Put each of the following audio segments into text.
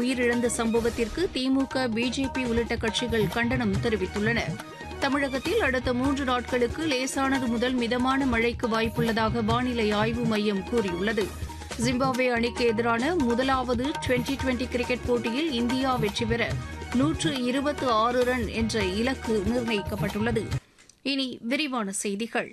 உயிரிழந்த சம்பவத்திற்கு திமுக, பிஜேபி உள்ளிட்ட கட்சிகள் கண்டனம் தெரிவித்துள்ளன. தமிழகத்தில் அடுத்த 3 நாட்களுக்கு லேசானது முதல் மிதமான மழைக்கு வாய்ப்புள்ளதாக வானிலை ஆய்வு மையம் கூறியுள்ளது. ஜிம்பாப்வே அணிக்கு எதிரான முதலாவது டுவெண்டி கிரிக்கெட் போட்டியில் இந்தியா வெற்றி பெற 126 ரன் என்ற இலக்கு நிர்ணயிக்கப்பட்டுள்ளது. இனி விரிவான செய்திகள்.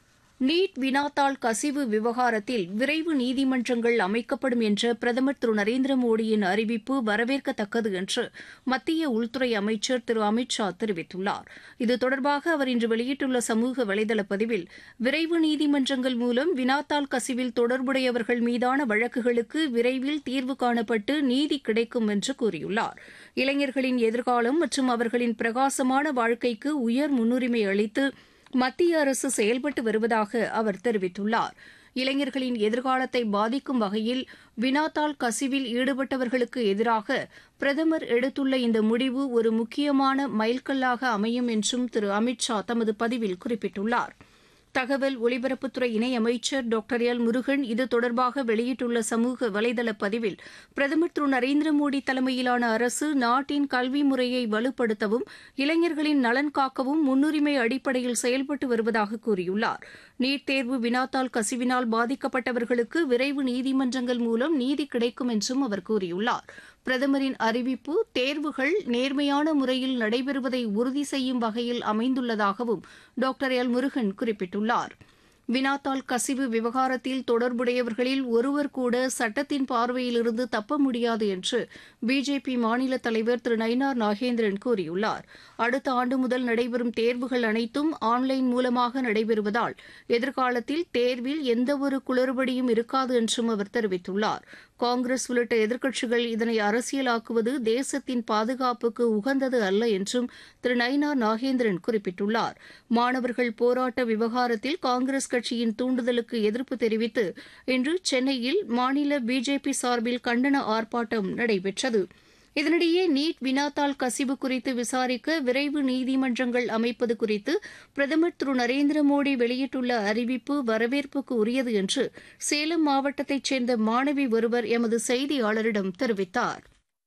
நீட் வினாத்தாள் கசிவு விவகாரத்தில் விரைவு நீதிமன்றங்கள் அமைக்கப்படும் என்ற பிரதமர் திரு நரேந்திர மோடியின் அறிவிப்பு வரவேற்கத்தக்கது என்று மத்திய உள்துறை அமைச்சர் திரு அமித் ஷா தெரிவித்துள்ளார். இது தொடர்பாக அவர் இன்று வெளியிட்டுள்ள சமூக வலைதள பதிவில், விரைவு நீதிமன்றங்கள் மூலம் வினாத்தாள் கசிவில் தொடர்புடையவர்கள் மீதான வழக்குகளுக்கு விரைவில் தீர்வு காணப்பட்டு நீதி கிடைக்கும் என்று கூறியுள்ளார். இளைஞர்களின் எதிர்காலம் மற்றும் அவர்களின் பிரகாசமான வாழ்க்கைக்கு உயர் முன்னுரிமை அளித்து மத்திய அரசு செயல்பட்டு வருவதாக அவர் தெரிவித்துள்ளார். இளைஞர்களின் எதிர்காலத்தை பாதிக்கும் வகையில் வினாத்தாள் கசிவில் ஈடுபட்டவர்களுக்கு எதிராக பிரதமர் எடுத்துள்ள இந்த முடிவு ஒரு முக்கியமான மைல்கல்லாக அமையும் என்றும் திரு அமித் ஷா தமது பதிவில் குறிப்பிட்டுள்ளார். தகவல் ஒலிபரப்புத்துறை இணையமைச்சர் டாக்டர் எல் முருகன் இது தொடர்பாக வெளியிட்டுள்ள சமூக வலைதள பதிவில், பிரதமர் திரு நரேந்திர மோடி தலைமையிலான அரசு நாட்டின் கல்வி முறையை வலுப்படுத்தவும் இளைஞர்களின் நலன் காக்கவும் முன்னுரிமை அடிப்படையில் செயல்பட்டு வருவதாக கூறியுள்ளார். நீட் தேர்வு வினாத்தாள் கசிவினால் பாதிக்கப்பட்டவர்களுக்கு விரைவு நீதிமன்றங்கள் மூலம் நீதி கிடைக்கும் என்றும் அவர் கூறியுள்ளார். பிரதமரின் அறிவிப்பு தேர்வுகள் நேர்மையான முறையில் நடைபெறுவதை உறுதி செய்யும் வகையில் அமைந்துள்ளதாகவும் டாக்டர் எல் முருகன் குறிப்பிட்டுள்ளார். வினாத்தாள் கசிவு விவகாரத்தில் தொடர்புடையவர்களில் ஒருவர் கூட சட்டத்தின் பார்வையிலிருந்து தப்ப முடியாது என்று பிஜேபி மாநில தலைவர் திரு நயினார் நாகேந்திரன் கூறியுள்ளார். அடுத்த ஆண்டு முதல் நடைபெறும் தேர்வுகள் அனைத்தும் ஆன்லைன் மூலமாக நடைபெறுவதால் எதிர்காலத்தில் தேர்வில் எந்தவொரு குளறுபடியும் இருக்காது என்றும் அவர் தெரிவித்துள்ளார். காங்கிரஸ் உள்ளிட்ட எதிர்க்கட்சிகள் இதனை அரசியலாக்குவது தேசத்தின் பாதுகாப்புக்கு உகந்தது அல்ல என்றும் திரு நயினார் நாகேந்திரன் குறிப்பிட்டுள்ளார். மாணவர்கள் போராட்ட விவகாரத்தில் காங்கிரஸ் கட்சியின் தூண்டுதலுக்கு எதிர்ப்பு தெரிவித்து இன்று சென்னையில் மாநில பிஜேபி சார்பில் கண்டன ஆர்ப்பாட்டம் நடைபெற்றது. இதனிடையே நீட் வினாத்தாள் கசிவு குறித்து விசாரிக்க விரைவு நீதிமன்றங்கள் அமைப்பது குறித்து பிரதமர் திரு நரேந்திர மோடி வெளியிட்டுள்ள அறிவிப்பு வரவேற்புக்கு உரியது என்று சேலம் மாவட்டத்தைச் சேர்ந்த மாணவி ஒருவர் எமது செய்தியாளரிடம் தெரிவித்தார்.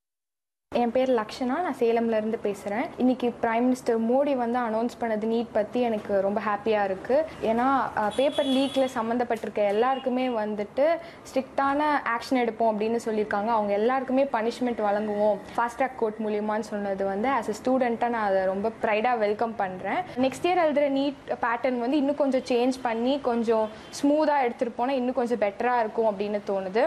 என் பேர் லக்ஷனா, நான் சேலம்லேருந்து பேசுகிறேன். இன்றைக்கி பிரைம் மினிஸ்டர் மோடி அனௌன்ஸ் பண்ணது நீட் பற்றி எனக்கு ரொம்ப ஹாப்பியாக இருக்குது. ஏன்னா பேப்பர் லீக்கில் சம்மந்தப்பட்டிருக்க எல்லாருக்குமே ஸ்ட்ரிக்டான ஆக்ஷன் எடுப்போம் அப்படின்னு சொல்லியிருக்காங்க. அவங்க எல்லாருக்குமே பனிஷ்மெண்ட் வழங்குவோம் ஃபாஸ்ட் ட்ராக் கோர்ட் மூலியமான்னு சொன்னது ஆஸ் அ ஸ்டூடெண்ட்டாக நான் அதை ரொம்ப ப்ரைடாக வெல்கம் பண்ணுறேன். நெக்ஸ்ட் இயர் எழுதுகிற நீட் பேட்டர்ன் இன்னும் கொஞ்சம் சேஞ்ச் பண்ணி கொஞ்சம் ஸ்மூத்தாக எடுத்துகிட்டு போனால் இன்னும் கொஞ்சம் பெட்டராக இருக்கும் அப்படின்னு தோணுது.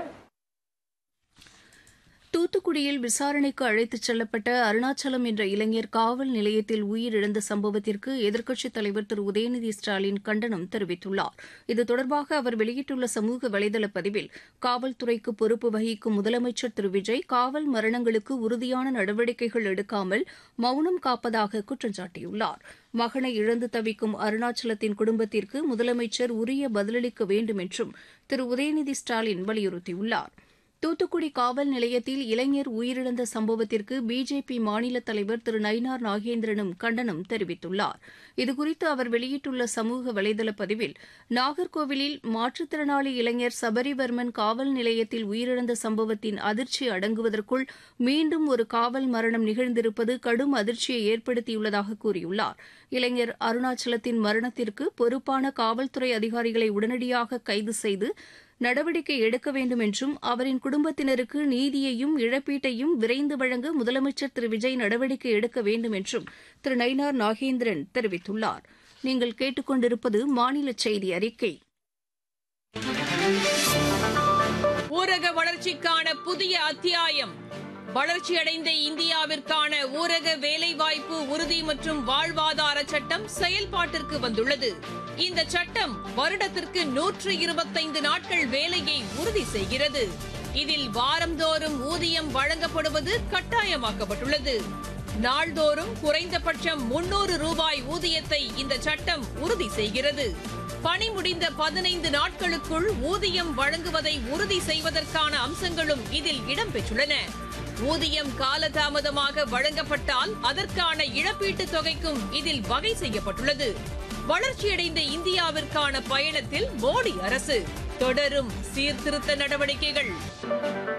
தூத்துக்குடியில் விசாரணைக்கு அழைத்துச் செல்லப்பட்ட அருணாச்சலம் என்ற இளைஞர் காவல் நிலையத்தில் உயிரிழந்த சம்பவத்திற்கு எதிர்க்கட்சித் தலைவர் திரு உதயநிதி ஸ்டாலின் கண்டனம் தெரிவித்துள்ளார். இது தொடர்பாக அவர் வெளியிட்டுள்ள சமூக வலைதள பதிவில், காவல்துறைக்கு பொறுப்பு வகிக்கும் முதலமைச்சர் திரு விஜய் காவல் மரணங்களுக்கு உறுதியான நடவடிக்கைகள் எடுக்காமல் மௌனம் காப்பதாக குற்றம் சாட்டியுள்ளார். மகனை இழந்து தவிக்கும் அருணாச்சலத்தின் குடும்பத்திற்கு முதலமைச்சர் உரிய பதிலளிக்க வேண்டும் என்றும் திரு உதயநிதி ஸ்டாலின் வலியுறுத்தியுள்ளார். தூத்துக்குடி காவல் நிலையத்தில் இளைஞர் உயிரிழந்த சம்பவத்திற்கு பிஜேபி மாநில தலைவர் திரு நயினார் நாகேந்திரனும் கண்டனம் தெரிவித்துள்ளார். இதுகுறித்து அவர் வெளியிட்டுள்ள சமூக வலைதள பதிவில், நாகர்கோவிலில் மாற்றுத்திறனாளி இளைஞர் சபரிவர்மன் காவல் நிலையத்தில் உயிரிழந்த சம்பவத்தின் அதிர்ச்சி அடங்குவதற்குள் மீண்டும் ஒரு காவல் மரணம் நிகழ்ந்திருப்பது கடும் அதிர்ச்சியை ஏற்படுத்தியுள்ளதாக கூறியுள்ளார். இளைஞர் அருணாச்சலத்தின் மரணத்திற்கு பொறுப்பான காவல்துறை அதிகாரிகளை உடனடியாக கைது செய்து நடவடிக்கை எடுக்க வேண்டும் என்றும் அவரின் குடும்பத்தினருக்கு நீதியையும் இழப்பீட்டையும் விரைந்து வழங்க முதலமைச்சர் திரு விஜய் நடவடிக்கை எடுக்க வேண்டும் என்றும் திரு நயினார் நாகேந்திரன் தெரிவித்துள்ளார். நீங்கள் கேட்டுக்கொண்டிருப்பது மாநில செய்தி அறிக்கை. ஊரக வளர்ச்சிக்கான புதிய அத்தியாயம். வளர்ச்சியடைந்த இந்தியாவிற்கான ஊரக வேலைவாய்ப்பு உறுதி மற்றும் வாழ்வாதார சட்டம் செயல்பாட்டிற்கு வந்துள்ளது. இந்த சட்டம் வருடத்திற்கு 125 நாட்கள் வேலையை உறுதி செய்கிறது. இதில் வாரந்தோறும் ஊதியம் வழங்கப்படுவது கட்டாயமாக்கப்பட்டுள்ளது. நாள்தோறும் குறைந்தபட்சம் 300 ரூபாய் ஊதியத்தை இந்த சட்டம் உறுதி செய்கிறது. பணி முடிந்த 15 நாட்களுக்குள் ஊதியம் வழங்குவதை உறுதி செய்வதற்கான அம்சங்களும் இதில் இடம்பெற்றுள்ளன. ஊதியம் காலதாமதமாக வழங்கப்பட்டால் அதற்கான இழப்பீட்டுத் தொகைக்கும் இதில் வகை செய்யப்பட்டுள்ளது. வளர்ச்சியடைந்த இந்தியாவிற்கான பயணத்தில் மோடி அரசு தொடரும் சீர்திருத்த நடவடிக்கைகள்.